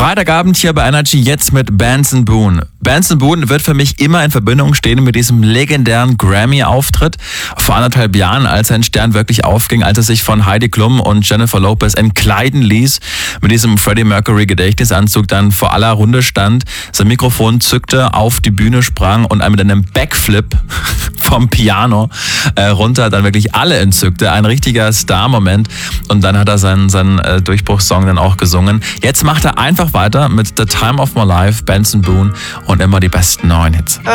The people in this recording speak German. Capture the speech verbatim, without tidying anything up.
Freitagabend hier bei Energy, jetzt mit Benson Boone. Benson Boone wird für mich immer in Verbindung stehen mit diesem legendären Grammy-Auftritt vor anderthalb Jahren, als sein Stern wirklich aufging, als er sich von Heidi Klum und Jennifer Lopez entkleiden ließ, mit diesem Freddie Mercury Gedächtnisanzug dann vor aller Runde stand, sein Mikrofon zückte, auf die Bühne sprang und mit einem Backflip vom Piano äh, runter dann wirklich alle entzückte. Ein richtiger Star-Moment. Und dann hat er seinen, seinen äh, Durchbruchssong dann auch gesungen. Jetzt macht er einfach weiter mit The Time of My Life, Benson Boone, und immer die besten neuen Hits.